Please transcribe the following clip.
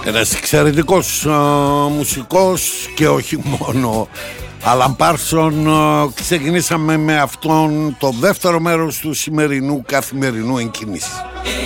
Ένας εξαιρετικός μουσικός και όχι μόνο. Alan Parsons. Ξεκινήσαμε με αυτόν το δεύτερο μέρος του σημερινού καθημερινού Εν Κίνηση.